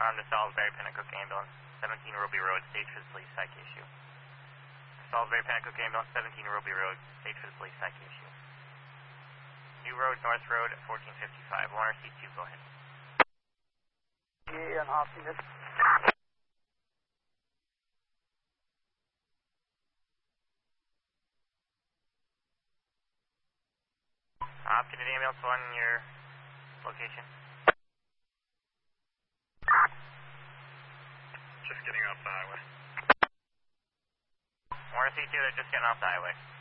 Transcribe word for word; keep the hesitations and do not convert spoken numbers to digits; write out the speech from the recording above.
On the Salisbury Pinnacle Ambulance, seventeen Ruby Road, stage for the police psych issue. Salisbury Pinnacle Ambulance, seventeen Ruby Road, stage for the police psych issue. New Road, North Road, fourteen fifty-five. Warner C two, go ahead. Yeah, I'm Optimus. Optimus Ambulance one, your location? Just getting off the highway. Warner C two, they're just getting off the highway.